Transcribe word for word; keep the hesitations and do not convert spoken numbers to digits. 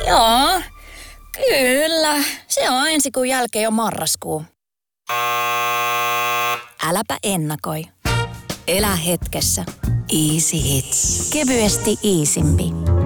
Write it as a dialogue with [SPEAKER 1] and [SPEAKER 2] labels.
[SPEAKER 1] Joo, kyllä. Se on ensi kuun jälkeen jo marraskuu. Äläpä ennakoi. Elä hetkessä. Easy Hits. Kevyesti iisimpi.